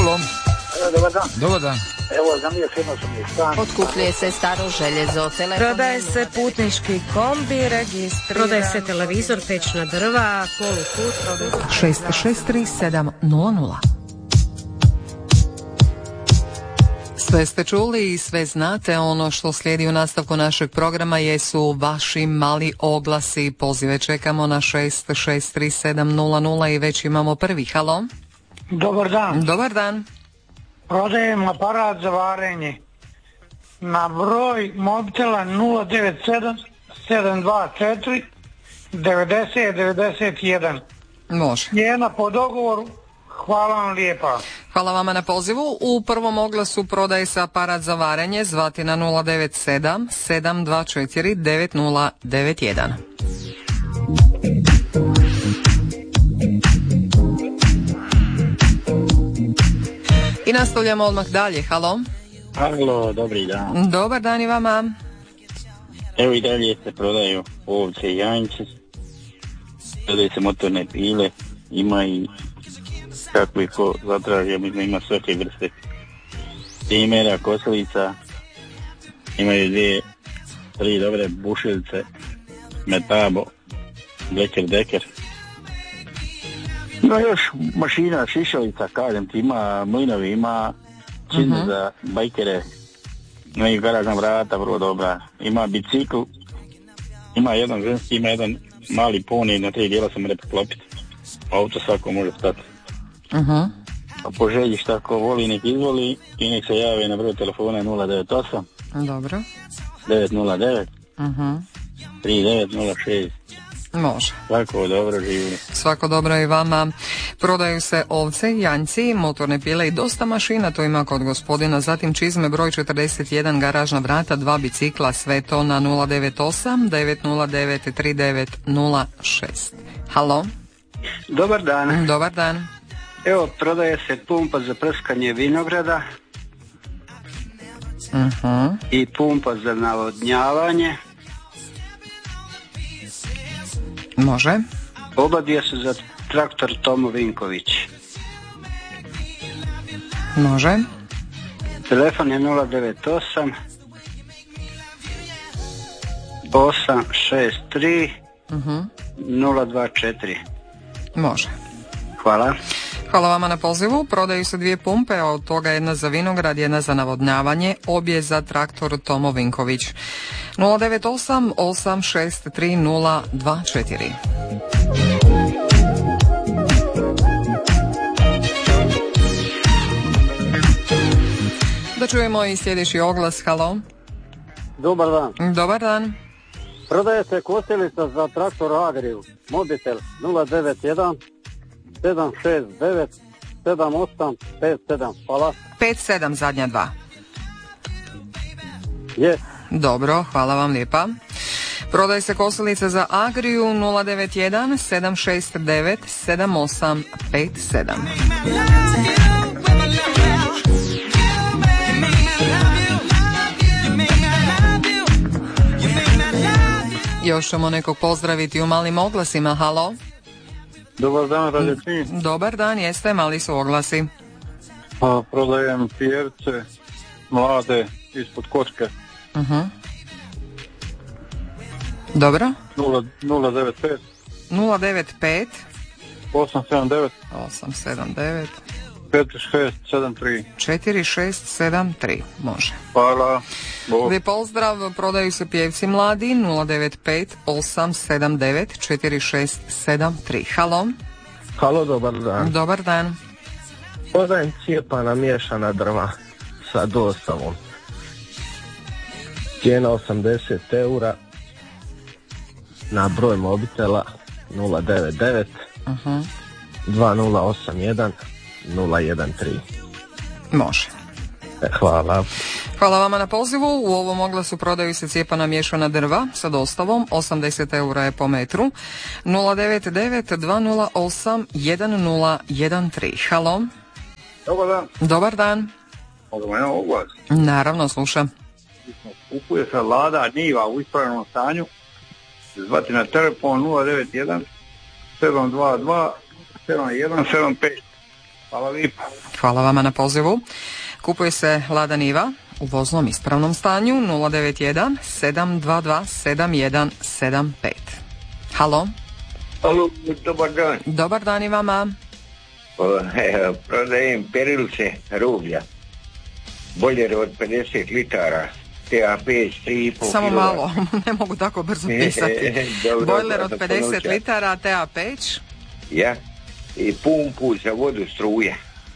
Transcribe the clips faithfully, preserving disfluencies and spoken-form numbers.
Halo. Evo, dobar dan. Dobar dan. Evo, za mije fino su mi stan. Otkupljuje se staro željezo, telefon... Prodaje se putnički kombi, registriran... Prodaje se televizor, tečna drva, poluput... šest šest tri sedam nula nula. Sve ste čuli i sve znate. Ono što slijedi u nastavku našeg programa jesu vaši mali oglasi. Pozive čekamo na šest šest tri sedam nula nula i već imamo prvi. Halo? Dobar dan. Dobar dan. Prodajem aparat za varenje na broj mobitela nula devet sedam sedam dva četiri devedeset devedeset jedan. Može. Cijena po dogovoru. Hvala vam lijepa. Hvala vama na pozivu. U prvom oglasu prodaje se aparat za varenje. Zvati na nula devet sedam sedam dva četiri devet nula devet jedan. I nastavljamo odmah dalje. Halo? Halo, dobri dan. Dobar dan i vama. Evo i dalje se prodaju ovce i janjci. Prodaju se motorne pile. Ima i kako ih ko zatraži, ima svake vrste timera, kosilica. Imaju dvije, tri dobre bušilice, Metabo, Bleker Deker. Ima još mašina, šišalica, kažem ti, ima mlinovi, ima čizme uh-huh. za bajkere, ima i garažna vrata, vrlo dobra. Ima bicikl, ima jedan ženski, ima jedan mali poni, na tri dijela se može poklopiti. Auto svako može stati. Uh-huh. A po želji šta ko voli nek izvoli i nek se jave na broj telefona nula devet osam Dobro. devet nula devet Uh-huh. tri devet nula šest. Može. Svako dobro živjeli. Svako dobro i vama. Prodaju se ovce, janjci, motorne pile i dosta mašina, to ima kod gospodina. Zatim čizme broj četrdeset jedan, garažna vrata, dva bicikla, sve to na nula devet osam devet nula devet tri devet nula šest. Halo? Dobar dan. Dobar dan. Evo, prodaje se pumpa za prskanje vinograda uh-huh. i pumpa za navodnjavanje. Može. Oba dvije su za traktor Tomo Vinković. Može. Telefon je nula devet osam osam šest tri uh-huh. nula dva četiri. Može. Hvala. Hvala vama na pozivu. Prodaju se dvije pumpe, a od toga jedna za vinograd, jedna za navodnjavanje, obje za traktor Tomo Vinković. nula devet osam osam šest tri nula dva četiri. Da čujemo i sljedeći oglas. Halo? Dobar dan. Dobar dan. Prodaje se kosilica za traktor Agriju. Mobitel nula devet jedan sedam šest devet sedam osam pet sedam. Hvala. pet sedam zadnja dva. Je. Dobro, hvala vam lijepa. Prodaje se kosilica za Agriju nula devet jedan sedam šest devet sedam osam pet sedam. Još ćemo nekog pozdraviti u malim oglasima. Halo? Dobar dan, radnici. Dobar dan, jeste, mali su oglasi. A, prodajem pijerce mlade ispod kočke. Uh-huh. Dobro. nula devet pet nula devet pet osam sedam devet osam sedam devet četiri šest sedam tri četiri šest sedam tri. Može. Hvala. Lijep pozdrav, prodaju se pjevci mladi nula devet pet osam sedam devet četiri šest sedam tri. Halo? Halo, dobar dan. Dobar dan. Prodajem cijepana miješana drva sa dostavom. Cijena osamdeset eura na broj mobitela nula devet devet uh-huh. dva nula osam jedan nula jedan tri. Može. Hvala. Hvala vama na pozivu. U ovom oglasu prodaju se cijepana miješana drva sa dostavom. osamdeset eura je po metru. nula devet devet dva nula osam jedan nula jedan tri. Halo? Dobar dan. Dobar dan. Možemo jedan oglas. Naravno, slušam. Kupuje se Lada Niva u ispravnom stanju. Zvati na telefon nula devet jedan sedam dva dva sedam jedan sedam pet. Hvala lijepa. Hvala vama na pozivu. Kupuje se Lada Niva u voznom ispravnom stanju. Nula devet jedan sedam dva dva sedam jedan sedam pet. Halo? Halo, dobar dan. Dobar dan i vama. Prodajem perilce rublja. Bojler od pedeset litara. T A P tri i pol Samo kilova. malo, ne mogu tako brzo pisati. Dobro, Bojler od da pedeset ponuća. litara, T A peć. Ja. I pumpu za vodu struje.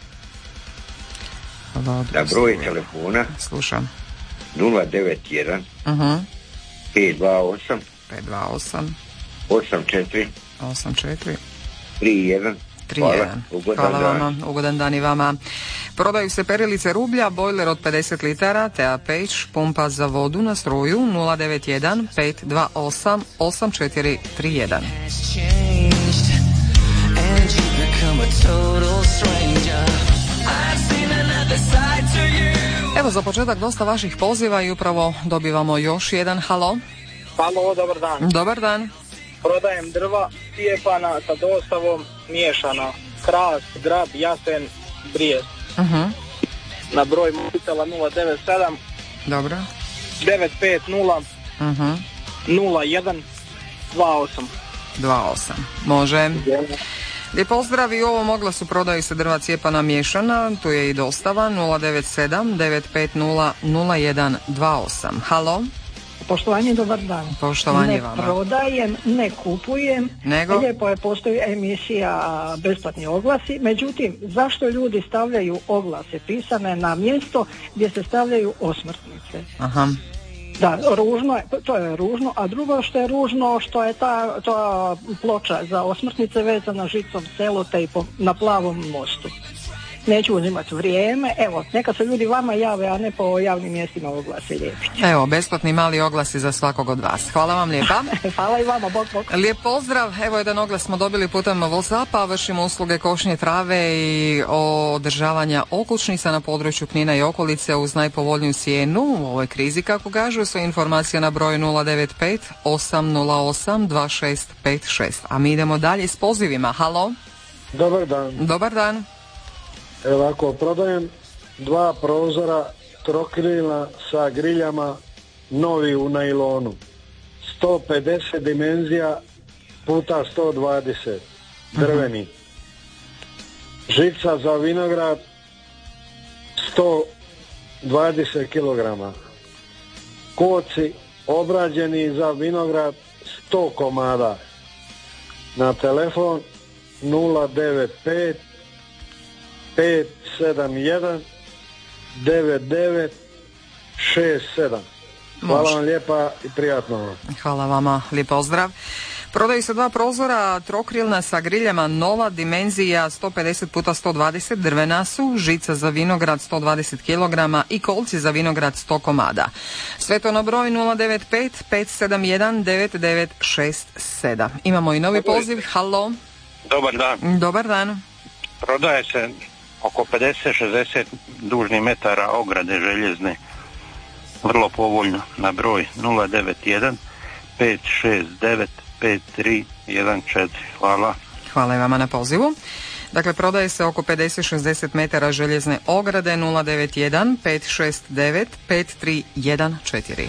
Na broj telefona Slušam. nula devet jedan Uh-huh. pet dva osam pet dva osam osam četiri osam četiri tri jedan. tri jedan. Ugodan Hvala dan. vama, ugodan dan i vama. Prodaju se perilice rublja, bojler od pedeset litara, T A peć, pumpa za vodu na struju nula devet jedan pet dva osam osam četiri tri jedan. Evo za početak dosta vaših poziva i upravo dobivamo još jedan. Halo? Halo, dobar dan. Dobar dan. Prodajem drva cijepana sa dostavom miješana. Kras, grab, jasen, brijest. Uh-huh. Na broj mobitela nula devet sedam Dobro. devet pet nula Uh-huh. nula jedan dva osam. dva osam. Može. Lijep pozdrav i u ovom oglasu prodaju se drva cijepana miješana, tu je i dostava nula devet sedam devet pet nula nula jedan dva osam. Halo? Poštovanje, dobar dan. Poštovanje ne vama. prodajem, ne kupujem. Nego? Lijepo je, postoji emisija besplatni oglasi. Međutim, zašto ljudi stavljaju oglase pisane na mjesto gdje se stavljaju osmrtnice? Aha. Da, ružno je, to je ružno, a drugo što je ružno, što je ta, ta ploča za osmrtnice vezana žicom selotejpom na plavom mostu. Neću uzimati vrijeme, evo, neka se ljudi vama jave, a ne po javnim mjestima oglase lijepi. Evo, besplatni mali oglasi za svakog od vas. Hvala vam lijepa. Hvala i vama, bok, bok. Lijep pozdrav, evo jedan oglas smo dobili putem WhatsAppa, vršimo usluge košnje trave i održavanja okućnica na području Knina i okolice uz najpovoljniju cijenu u ovoj krizi, kako kažu. Sve informacije na broj nula devet pet osam nula osam dva šest pet šest. A mi idemo dalje s pozivima. Halo? Dobar dan. Dobar dan. Evo ako prodajem dva prozora trokrilna sa griljama novi u najlonu. sto pedeset dimenzija puta sto dvadeset. Drveni. Žica za vinograd sto dvadeset kilograma. Koci obrađeni za vinograd sto komada. Na telefon nula devet pet pet sedam jedan devet devet šest sedam. Hvala Može. vam lijepa i prijatno vam. Hvala vama, lijep pozdrav. Prodaju se dva prozora trokrilna sa griljama nova, dimenzija sto pedeset puta sto dvadeset, drvena su, žica za vinograd sto dvadeset kilograma i kolci za vinograd sto komada. Sve to na broj nula devet pet pet sedam jedan devet devet šest sedam. Imamo i novi poziv. Halo? Dobar dan. Dobar dan. Prodaje se oko pedeset šezdeset dužnih metara ograde željezne. Vrlo povoljno na broj nula devet jedan pet šest devet pet tri jedan četiri. Hvala. Hvala i vama na pozivu. Dakle, prodaje se oko pedeset šezdeset metara željezne ograde nula devet jedan pet šest devet pet tri jedan četiri.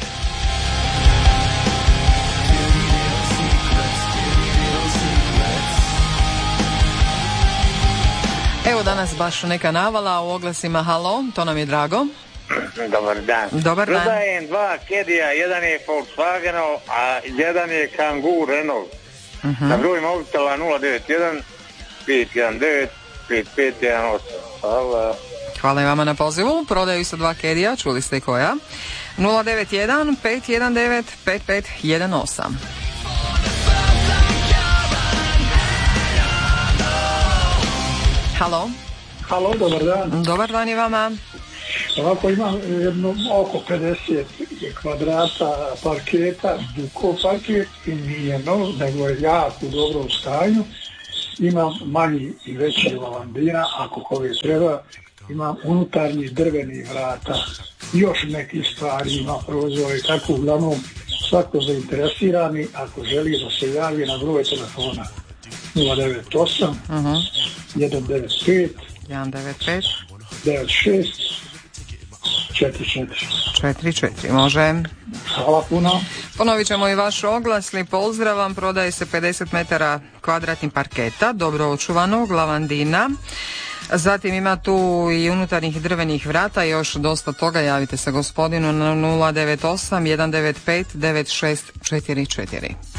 Evo danas baš neka navala u oglasima. Halo, to nam je drago. Dobar dan. Dobar dan. Prodajem dva Kedija, jedan je Volkswagenov, a jedan je Kangoo Renault. Uh-huh. Na broj mobitela nula devet jedan pet jedan devet pet pet jedan osam. Hvala. Hvala i vama na pozivu. Prodaju se dva Kedija, čuli ste koja. nula devet jedan pet jedan devet pet pet jedan osam. Halo? Halo, dobar dan. Dobar dan i vama. Ovako imam jedno oko pedeset kvadrata parketa, Duko parket i nije nov, nego je jako u dobrom stanju. Imam manji i veći lavandina, ako koje treba. Imam unutarnji drveni vrata, još nekih stvari, ima prozor i tako. Uglavnom, svako zainteresirani, ako želi da se javi na broj telefona nula devet osam uh-huh. jedan devet pet jedan devet pet devet šest četiri četiri četiri četiri. Može. Hvala puno. Ponovit ćemo i vaš oglas. Lijep pozdrav vam. Prodaje se pedeset metara kvadratnih parketa, dobro očuvanog, lavandina. Zatim ima tu i unutarnjih drvenih vrata, još dosta toga. Javite se gospodinu na nula devet osam jedan devet pet devet šest četiri četiri.